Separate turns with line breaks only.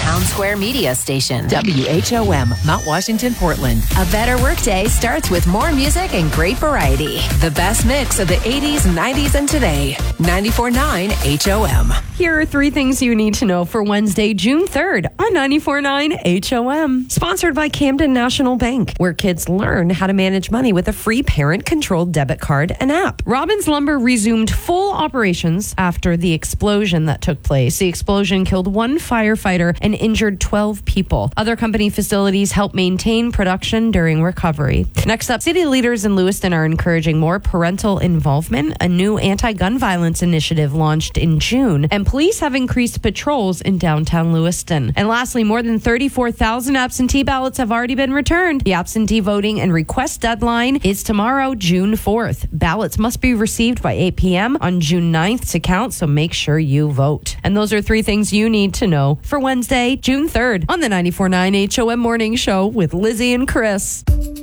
Town Square Media Station.
WHOM, Mount Washington, Portland.
A better workday starts with more music and great variety. The best mix of the 80s, 90s, and today. 94.9 HOM.
Here are 3 things you need to know for Wednesday, June 3rd on 94.9 HOM. Sponsored by Camden National Bank, where kids learn how to manage money with a free parent-controlled debit card and app. Robbins Lumber resumed full operations after the explosion that took place. The explosion killed 1 firefighter and injured 12 people. Other company facilities help maintain production during recovery. Next up, city leaders in Lewiston are encouraging more parental involvement. A new anti-gun violence initiative launched in June, and police have increased patrols in downtown Lewiston. And lastly, more than 34,000 absentee ballots have already been returned. The absentee voting and request deadline is tomorrow, June 4th. Ballots must be received by 8 p.m. on June 9th to count, so make sure you vote. And those are 3 things you need to know for Wednesday, June 3rd on the 94.9 HOM Morning Show with Lizzie and Chris.